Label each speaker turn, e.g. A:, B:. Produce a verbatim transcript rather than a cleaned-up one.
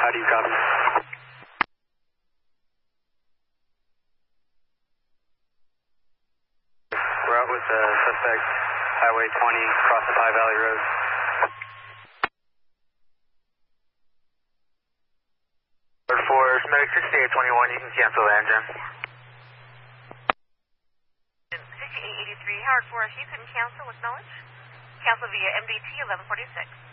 A: How do you copy? We're out with the suspect, Highway twenty, across the Pie Valley Road.
B: For Medic sixty-eight twenty-one, you can cancel the engine.
C: sixty-eight eighty-three, Howard Forest, you can cancel, acknowledge. Cancel via M D T eleven forty-six.